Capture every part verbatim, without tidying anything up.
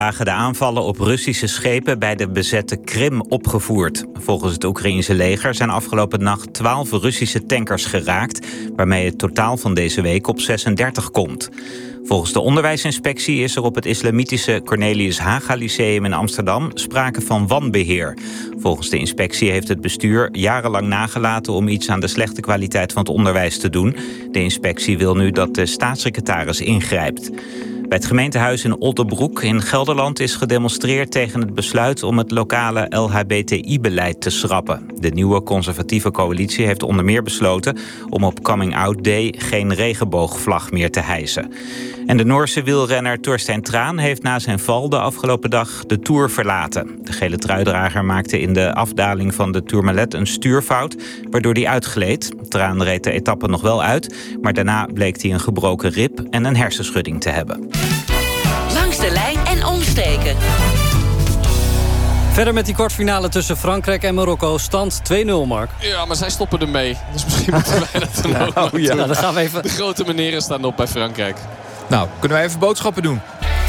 De aanvallen op Russische schepen bij de bezette Krim opgevoerd. Volgens het Oekraïense leger zijn afgelopen nacht twaalf Russische tankers geraakt, waarmee het totaal van deze week op zesendertig komt. Volgens de onderwijsinspectie is er op het islamitische Cornelius Haga Lyceum in Amsterdam sprake van wanbeheer. Volgens de inspectie heeft het bestuur jarenlang nagelaten om iets aan de slechte kwaliteit van het onderwijs te doen. De inspectie wil nu dat de staatssecretaris ingrijpt. Bij het gemeentehuis in Oldebroek in Gelderland is gedemonstreerd tegen het besluit om het lokale L H B T I-beleid te schrappen. De nieuwe conservatieve coalitie heeft onder meer besloten om op Coming Out Day geen regenboogvlag meer te hijsen. En de Noorse wielrenner Torstein Thraan heeft na zijn val de afgelopen dag de Tour verlaten. De gele truidrager maakte in de afdaling van de Tourmalet een stuurfout, waardoor hij uitgleed. Thraan reed de etappe nog wel uit, maar daarna bleek hij een gebroken rib en een hersenschudding te hebben. Langs de lijn en omsteken. Verder met die kwartfinale tussen Frankrijk en Marokko. Stand twee nul, Mark. Ja, maar zij stoppen ermee. Dus misschien moeten wij dat dan ook nou, ja. nou, dan gaan we even... De grote meneren staan op bij Frankrijk. Nou, kunnen wij even boodschappen doen?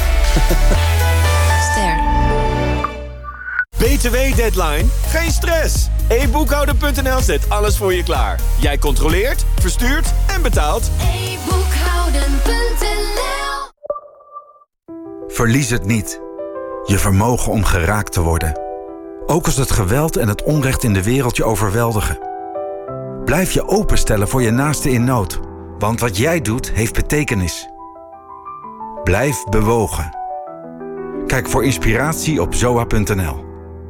Ster. B T W-deadline? Geen stress. e boekhouder punt n l zet alles voor je klaar. Jij controleert, verstuurt en betaalt. e boekhouden punt n l. Verlies het niet. Je vermogen om geraakt te worden. Ook als het geweld en het onrecht in de wereld je overweldigen. Blijf je openstellen voor je naaste in nood. Want wat jij doet, heeft betekenis. Blijf bewogen. Kijk voor inspiratie op zoa punt n l.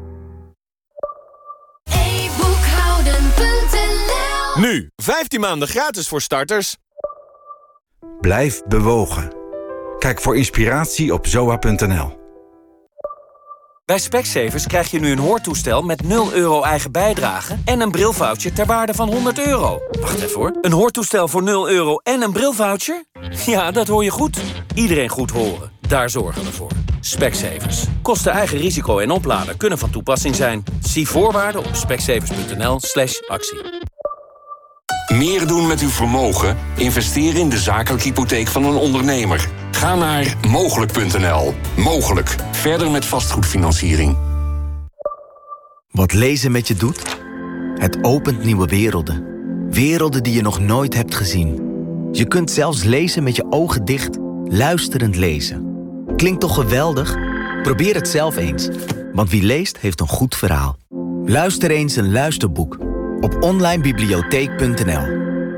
e boekhouden punt n l. Nu, vijftien maanden gratis voor starters. Blijf bewogen. Kijk voor inspiratie op zoa punt n l. Bij Specsavers krijg je nu een hoortoestel met nul euro eigen bijdrage en een brilvoucher ter waarde van honderd euro. Wacht even hoor. Een hoortoestel voor nul euro en een brilvoucher? Ja, dat hoor je goed. Iedereen goed horen. Daar zorgen we voor. Specsavers. Kosten eigen risico en oplader kunnen van toepassing zijn. Zie voorwaarden op specsavers punt n l slash actie. Meer doen met uw vermogen? Investeer in de zakelijke hypotheek van een ondernemer. Ga naar mogelijk punt n l. Mogelijk. Verder met vastgoedfinanciering. Wat lezen met je doet? Het opent nieuwe werelden. Werelden die je nog nooit hebt gezien. Je kunt zelfs lezen met je ogen dicht, luisterend lezen. Klinkt toch geweldig? Probeer het zelf eens. Want wie leest, heeft een goed verhaal. Luister eens een luisterboek op online bibliotheek punt n l.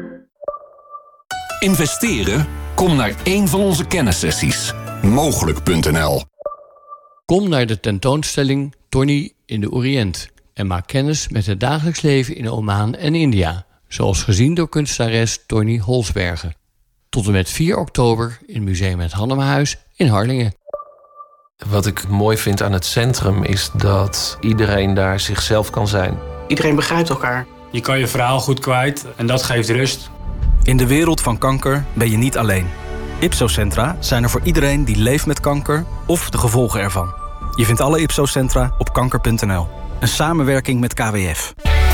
Investeren? Kom naar één van onze kennissessies. mogelijk punt n l. Kom naar de tentoonstelling Tony in de Oriënt en maak kennis met het dagelijks leven in Oman en India, zoals gezien door kunstenares Tony Holsbergen. Tot en met vier oktober in Museum Het Hannemerhuis in Harlingen. Wat ik mooi vind aan het centrum is dat iedereen daar zichzelf kan zijn. Iedereen begrijpt elkaar. Je kan je verhaal goed kwijt en dat geeft rust. In de wereld van kanker ben je niet alleen. Ipso-centra zijn er voor iedereen die leeft met kanker of de gevolgen ervan. Je vindt alle Ipso-centra op kanker punt n l. Een samenwerking met K W F.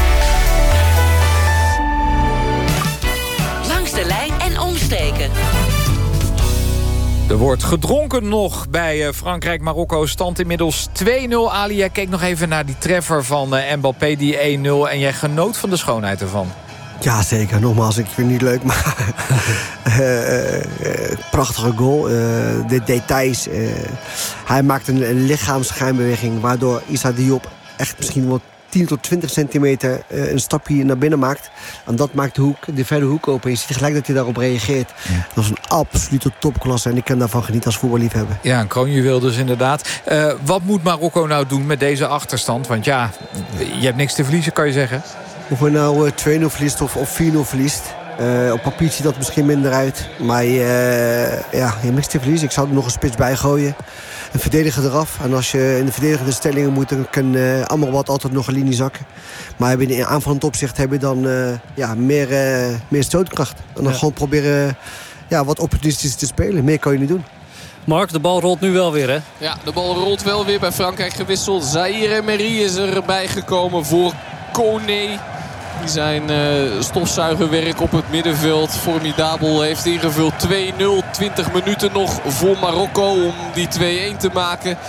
Langs de lijn en omsteken. Er wordt gedronken nog bij Frankrijk-Marokko. Stand inmiddels twee nul. Ali, jij keek nog even naar die treffer van Mbappé, die één nul. En jij genoot van de schoonheid ervan. Ja, zeker. Nogmaals, ik vind het niet leuk, maar uh, uh, prachtige goal. Uh, de details. Uh, hij maakt een, een lichaamsschijnbeweging, waardoor Issa Diop echt misschien wel tien tot twintig centimeter uh, een stapje naar binnen maakt. En dat maakt de, hoek, de verre hoek open. Je ziet gelijk dat hij daarop reageert. Ja. Dat is een absolute topklasse en ik kan daarvan genieten als voetballiefhebber. Ja, een kroonjuweel dus inderdaad. Uh, wat moet Marokko nou doen met deze achterstand? Want ja, je hebt niks te verliezen, kan je zeggen. Of je nou uh, twee nul verliest of, of vier nul verliest. Uh, op papier ziet dat misschien minder uit. Maar uh, ja, je hebt niks te verliezen. Ik zou er nog een spits bij gooien. Een verdediger eraf. En als je in de verdedigende stellingen moet, dan kan uh, Amrabat altijd nog een linie zakken. Maar in aanvallend opzicht heb je dan uh, ja, meer, uh, meer stootkracht. En dan ja. gewoon proberen uh, ja, wat opportunistisch te spelen. Meer kan je niet doen. Mark, de bal rolt nu wel weer, hè? Ja, de bal rolt wel weer. Bij Frankrijk gewisseld. Zaïre Emery is erbij gekomen voor Koné. Die zijn uh, stofzuigerwerk op het middenveld formidabel heeft ingevuld. twee nul, twintig minuten nog voor Marokko om die twee-een te maken.